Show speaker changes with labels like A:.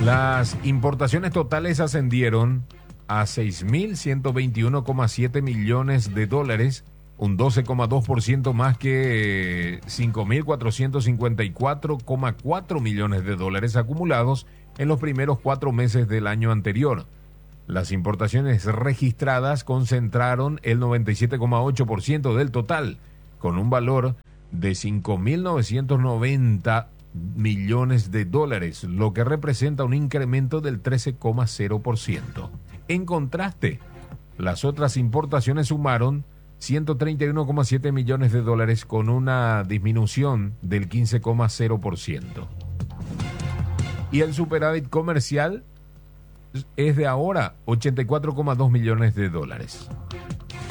A: Las importaciones totales ascendieron a 6.121,7 millones de dólares, un 12,2% más que 5.454,4 millones de dólares acumulados en los primeros 4 meses del año anterior. Las importaciones registradas concentraron el 97,8% del total, con un valor de 5.990 millones de dólares, lo que representa un incremento del 13,0%. En contraste, las otras importaciones sumaron 131,7 millones de dólares con una disminución del 15,0%. Y el superávit comercial es de ahora 84,2 millones de dólares.